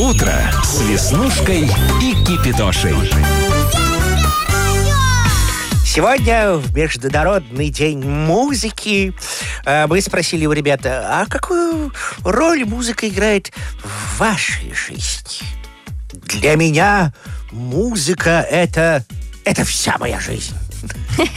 утро с Веснушкой и Кипятошей. Сегодня, в Международный день музыки, мы спросили у ребят, а какую роль музыка играет в вашей жизни? Для меня музыка — это вся моя жизнь.